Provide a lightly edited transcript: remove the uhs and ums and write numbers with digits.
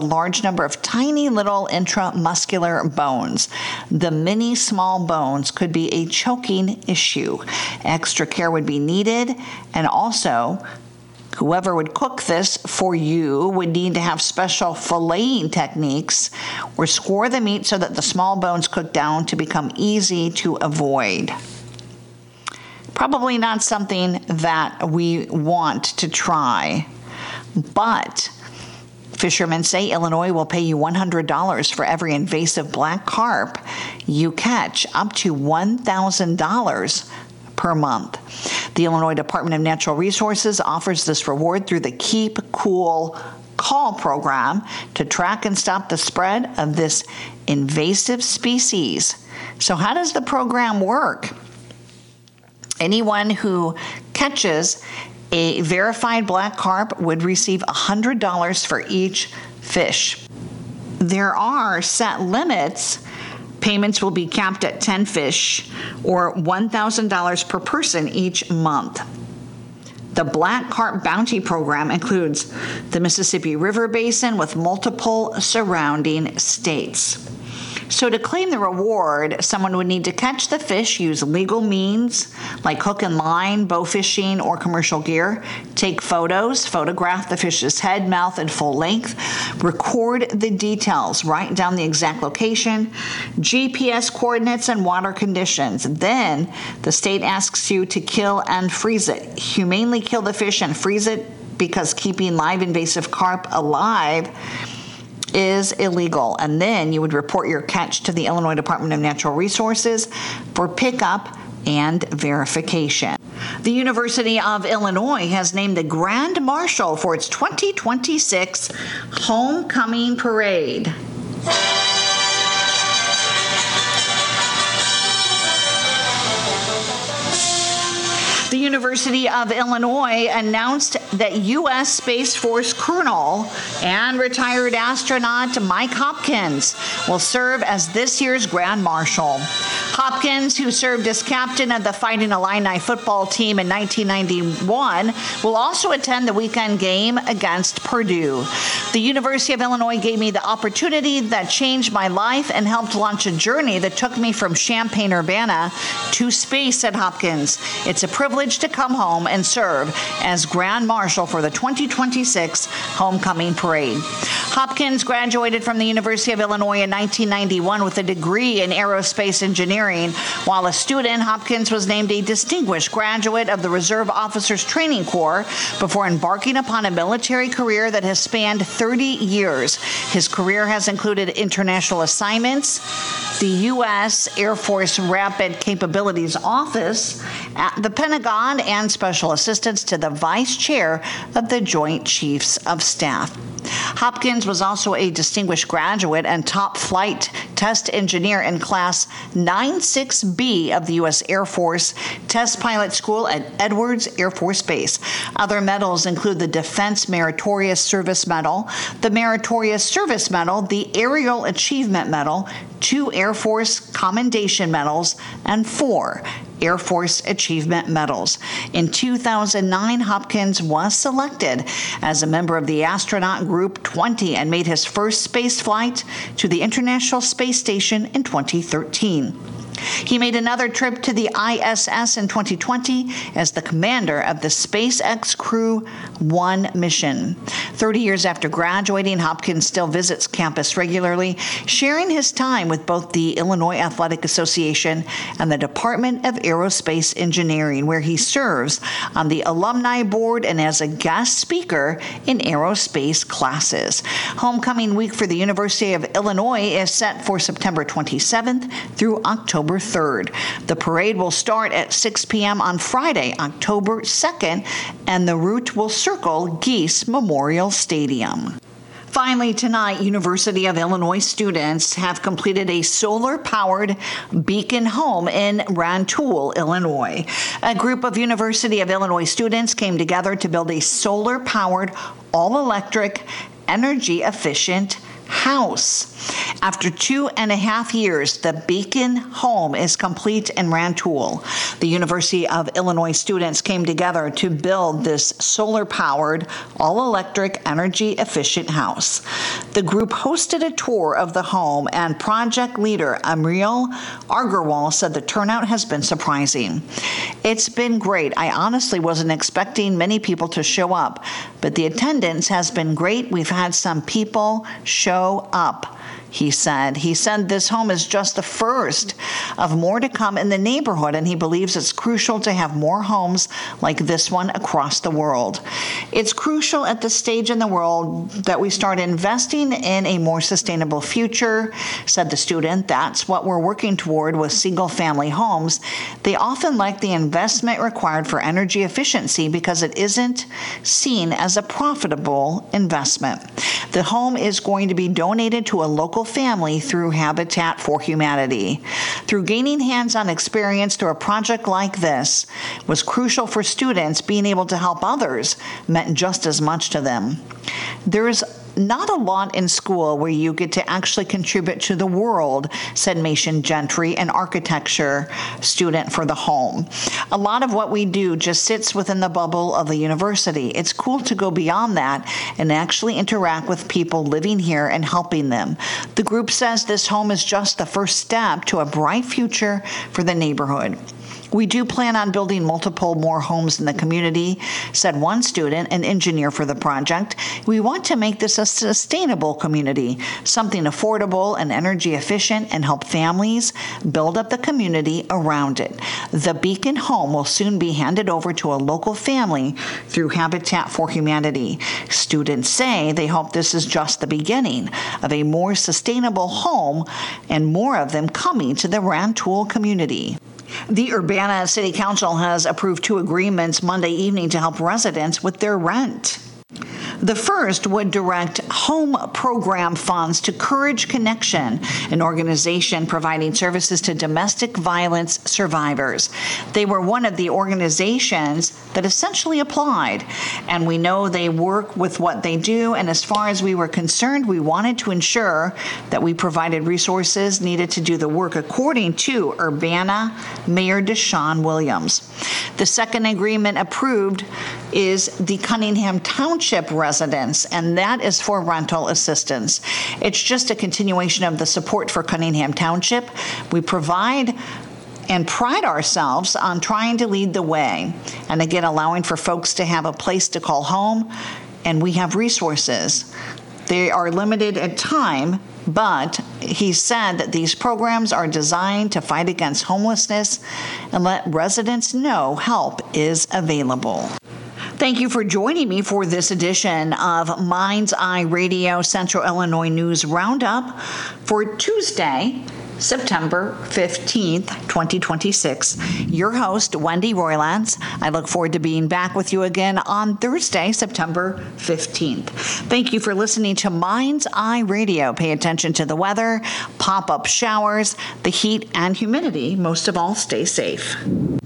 large number of tiny little intramuscular bones. The many small bones could be a choking issue. Extra care would be needed, and also whoever would cook this for you would need to have special filleting techniques or score the meat so that the small bones cook down to become easy to avoid. Probably not something that we want to try, but fishermen say Illinois will pay you $100 for every invasive black carp you catch, up to $1,000 per month. The Illinois Department of Natural Resources offers this reward through the Keep Cool Call program to track and stop the spread of this invasive species. So how does the program work? Anyone who catches a verified black carp would receive $100 for each fish. There are set limits. Payments will be capped at 10 fish or $1,000 per person each month. The Black Carp Bounty Program includes the Mississippi River Basin with multiple surrounding states. So to claim the reward, someone would need to catch the fish, use legal means like hook and line, bow fishing, or commercial gear, take photos, photograph the fish's head, mouth, and full length, record the details, write down the exact location, GPS coordinates, and water conditions. Then the state asks you to kill and freeze it. Humanely kill the fish and freeze it because keeping live invasive carp alive is illegal. And then you would report your catch to the Illinois Department of Natural Resources for pickup and verification. The University of Illinois has named the Grand Marshal for its 2026 Homecoming Parade. The University of Illinois announced that U.S. Space Force Colonel and retired astronaut Mike Hopkins will serve as this year's Grand Marshal. Hopkins, who served as captain of the Fighting Illini football team in 1991, will also attend the weekend game against Purdue. The University of Illinois gave me the opportunity that changed my life and helped launch a journey that took me from Champaign-Urbana to space, said Hopkins. It's a privilege to come home and serve as Grand Marshal for the 2026 Homecoming Parade. Hopkins graduated from the University of Illinois in 1991 with a degree in aerospace engineering. While a student, Hopkins was named a distinguished graduate of the Reserve Officers Training Corps before embarking upon a military career that has spanned 30 years. His career has included international assignments, the U.S. Air Force Rapid Capabilities Office at the Pentagon, and special assistance to the Vice Chair of the Joint Chiefs of Staff. Hopkins was also a distinguished graduate and top flight test engineer in Class 96B of the U.S. Air Force Test Pilot School at Edwards Air Force Base. Other medals include the Defense Meritorious Service Medal, the Meritorious Service Medal, the Aerial Achievement Medal, 2 Air Force Commendation Medals, and 4 Air Force Achievement Medals. In 2009, Hopkins was selected as a member of the astronaut Group 20 and made his first space flight to the International Space Station in 2013. He made another trip to the ISS in 2020 as the commander of the SpaceX Crew 1 mission. 30 years after graduating, Hopkins still visits campus regularly, sharing his time with both the Illinois Athletic Association and the Department of Aerospace Engineering, where he serves on the alumni board and as a guest speaker in aerospace classes. Homecoming week for the University of Illinois is set for September 27th through October 3rd. The parade will start at 6 p.m. on Friday, October 2nd, and the route will circle Geese Memorial Stadium. Finally, tonight, University of Illinois students have completed a solar-powered beacon home in Rantoul, Illinois. A group of University of Illinois students came together to build a solar-powered, all-electric, energy-efficient house. After 2.5 years, the Beacon Home is complete in Rantoul. The University of Illinois students came together to build this solar-powered, all-electric, energy-efficient house. The group hosted a tour of the home, and project leader Amril Agarwal said the turnout has been surprising. It's been great. I honestly wasn't expecting many people to show up, but the attendance has been great. We've had some people show up, he said. He said this home is just the first of more to come in the neighborhood, and he believes it's crucial to have more homes like this one across the world. It's crucial at this stage in the world that we start investing in a more sustainable future, said the student. That's what we're working toward with single-family homes. They often lack the investment required for energy efficiency because it isn't seen as a profitable investment. The home is going to be donated to a local family through Habitat for Humanity. Through gaining hands-on experience through a project like this was crucial for students. Being able to help others meant just as much to them. There's not a lot in school where you get to actually contribute to the world, said Mason Gentry, an architecture student for the home. A lot of what we do just sits within the bubble of the university. It's cool to go beyond that and actually interact with people living here and helping them. The group says this home is just the first step to a bright future for the neighborhood. We do plan on building multiple more homes in the community, said one student, an engineer for the project. We want to make this a sustainable community, something affordable and energy efficient, and help families build up the community around it. The Beacon Home will soon be handed over to a local family through Habitat for Humanity. Students say they hope this is just the beginning of a more sustainable home and more of them coming to the Rantoul community. The Urbana City Council has approved 2 agreements Monday evening to help residents with their rent. The first would direct home program funds to Courage Connection, an organization providing services to domestic violence survivors. They were one of the organizations that essentially applied, and we know they work with what they do, and as far as we were concerned, we wanted to ensure that we provided resources needed to do the work, according to Urbana Mayor Deshaun Williams. The second agreement approved is the Cunningham Township residents, and that is for rental assistance. It's just a continuation of the support for Cunningham Township. We provide and pride ourselves on trying to lead the way, and again, allowing for folks to have a place to call home, and we have resources. They are limited at time, but he said that these programs are designed to fight against homelessness and let residents know help is available. Thank you for joining me for this edition of Mind's Eye Radio Central Illinois News Roundup for Tuesday, September 15th, 2026. Your host, Wendy Roylance. I look forward to being back with you again on Thursday, September 15th. Thank you for listening to Mind's Eye Radio. Pay attention to the weather, pop-up showers, the heat, and humidity. Most of all, stay safe.